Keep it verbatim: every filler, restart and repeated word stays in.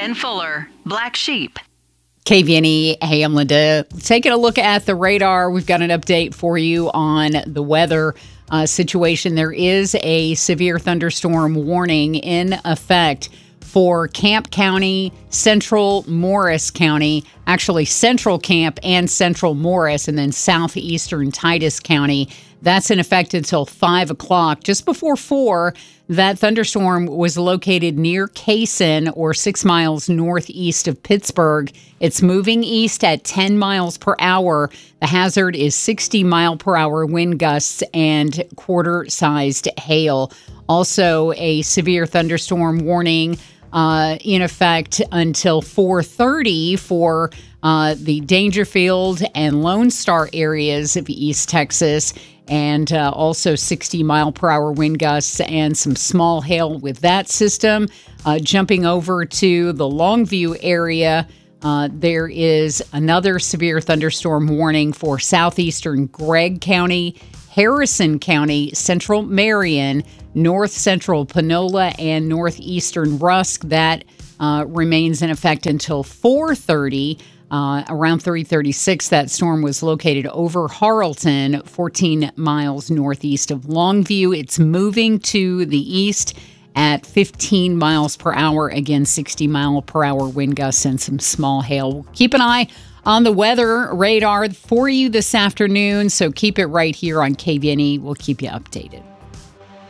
Ben Fuller, Black Sheep. K V N E, hey, I'm Linda. Taking a look at the radar, we've got an update for you on the weather uh, situation. There is a severe thunderstorm warning in effect for Camp County, Central Morris County, actually Central Camp and Central Morris, and then southeastern Titus County. That's in effect until five o'clock. Just before four, that thunderstorm was located near Kaysen, or six miles northeast of Pittsburgh. It's moving east at ten miles per hour. The hazard is sixty mile per hour wind gusts and quarter-sized hail. Also, a severe thunderstorm warning uh, in effect until four thirty for uh, the Dangerfield and Lone Star areas of East Texas. And uh, also sixty mile per hour wind gusts and some small hail with that system. Uh, jumping over to the Longview area, uh, there is another severe thunderstorm warning for southeastern Gregg County, Harrison County, Central Marion, north central Panola, and northeastern Rusk. That uh, remains in effect until four thirty. Uh, around three thirty-six, that storm was located over Harleton, fourteen miles northeast of Longview. It's moving to the east at fifteen miles per hour. Again, sixty mile per hour wind gusts and some small hail. Keep an eye on the weather radar for you this afternoon, so keep it right here on K V N E. We'll keep you updated.